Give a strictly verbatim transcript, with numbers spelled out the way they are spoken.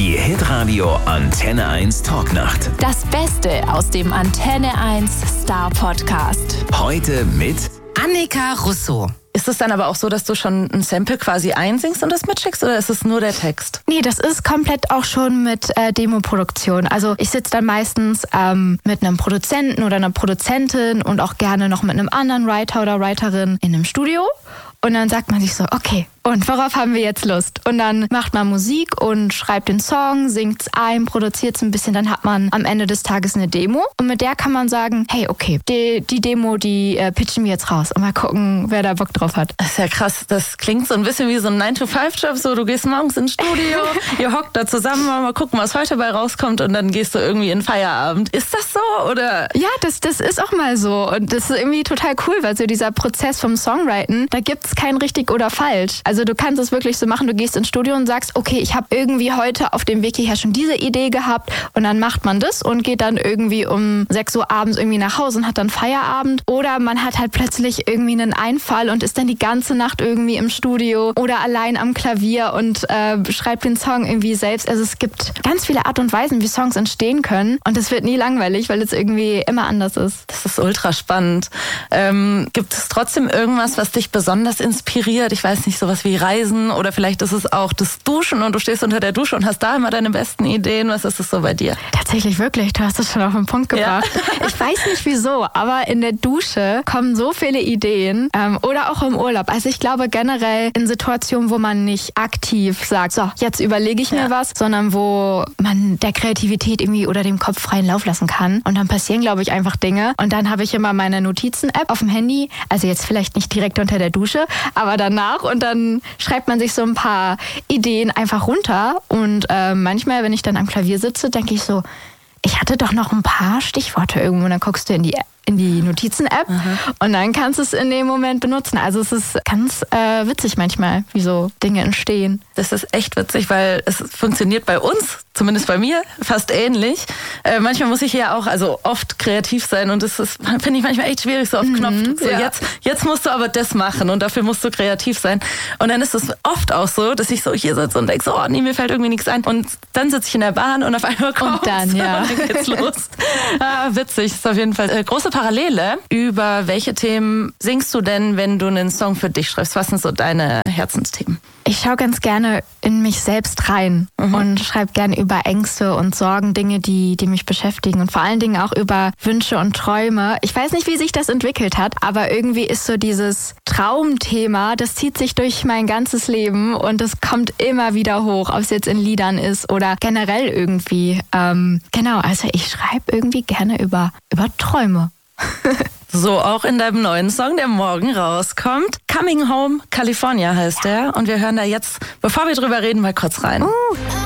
Die Hitradio Antenne eins Talknacht. Das Beste aus dem Antenne eins Star Podcast. Heute mit Annika Russo. Ist es dann aber auch so, dass du schon ein Sample quasi einsingst und das mitschickst, oder ist es nur der Text? Nee, das ist komplett auch schon mit äh, Demoproduktion. Also ich sitze dann meistens ähm, mit einem Produzenten oder einer Produzentin und auch gerne noch mit einem anderen Writer oder Writerin in einem Studio. Und dann sagt man sich so, okay, und worauf haben wir jetzt Lust? Und dann macht man Musik und schreibt den Song, singt's ein, produziert's ein bisschen, dann hat man am Ende des Tages eine Demo. Und mit der kann man sagen, hey, okay, die, die Demo, die äh, pitchen wir jetzt raus und mal gucken, wer da Bock drauf hat. Das ist ja krass, das klingt so ein bisschen wie so ein nine to five Job, so du gehst morgens ins Studio, ihr hockt da zusammen, mal gucken, was heute bei rauskommt und dann gehst du irgendwie in Feierabend. Ist das so, oder? Ja, das, das ist auch mal so und das ist irgendwie total cool, weil so dieser Prozess vom Songwriten, da gibt's kein richtig oder falsch. Also du kannst es wirklich so machen, du gehst ins Studio und sagst, okay, ich habe irgendwie heute auf dem Weg hierher schon diese Idee gehabt und dann macht man das und geht dann irgendwie um sechs Uhr abends irgendwie nach Hause und hat dann Feierabend. Oder man hat halt plötzlich irgendwie einen Einfall und ist dann die ganze Nacht irgendwie im Studio oder allein am Klavier und äh, schreibt den Song irgendwie selbst. Also es gibt ganz viele Art und Weisen, wie Songs entstehen können und es wird nie langweilig, weil es irgendwie immer anders ist. Das ist ultra spannend. Ähm, gibt es trotzdem irgendwas, was dich besonders inspiriert? Ich weiß nicht, sowas wie Reisen oder vielleicht ist es auch das Duschen und du stehst unter der Dusche und hast da immer deine besten Ideen. Was ist es so bei dir? Tatsächlich wirklich, du hast es schon auf den Punkt gebracht. Ja. Ich weiß nicht wieso, aber in der Dusche kommen so viele Ideen ähm, oder auch im Urlaub. Also ich glaube generell in Situationen, wo man nicht aktiv sagt, so, jetzt überlege ich mir ja. was, sondern wo man der Kreativität irgendwie oder dem Kopf freien Lauf lassen kann. Und dann passieren, glaube ich, einfach Dinge. Und dann habe ich immer meine Notizen-App auf dem Handy, also jetzt vielleicht nicht direkt unter der Dusche, aber danach und dann schreibt man sich so ein paar Ideen einfach runter und äh, manchmal, wenn ich dann am Klavier sitze, denke ich so, ich hatte doch noch ein paar Stichworte irgendwo und dann guckst du in die in die Notizen-App Aha. und dann kannst du es in dem Moment benutzen. Also es ist ganz äh, witzig manchmal, wie so Dinge entstehen. Das ist echt witzig, weil es funktioniert bei uns, zumindest bei mir, fast ähnlich. Äh, manchmal muss ich ja auch, also oft kreativ sein und das ist, finde ich manchmal echt schwierig, so auf mhm, Knopfdruck. So, ja. jetzt, jetzt musst du aber das machen und dafür musst du kreativ sein. Und dann ist es oft auch so, dass ich so hier sitze und denke so, oh nee, mir fällt irgendwie nichts ein. Und dann sitze ich in der Bahn und auf einmal kommt und dann, ja. und dann geht's los. Ah, witzig, das ist auf jeden Fall äh, große Parallele. Über welche Themen singst du denn, wenn du einen Song für dich schreibst? Was sind so deine Herzensthemen? Ich schaue ganz gerne in mich selbst rein mhm. und schreibe gerne über Ängste und Sorgen, Dinge, die, die mich beschäftigen und vor allen Dingen auch über Wünsche und Träume. Ich weiß nicht, wie sich das entwickelt hat, aber irgendwie ist so dieses Traumthema, das zieht sich durch mein ganzes Leben und es kommt immer wieder hoch, ob es jetzt in Liedern ist oder generell irgendwie. Ähm, genau, also ich schreibe irgendwie gerne über, über Träume. So auch in deinem neuen Song, der morgen rauskommt. Coming Home California heißt der. Und wir hören da jetzt, bevor wir drüber reden, mal kurz rein. Uh.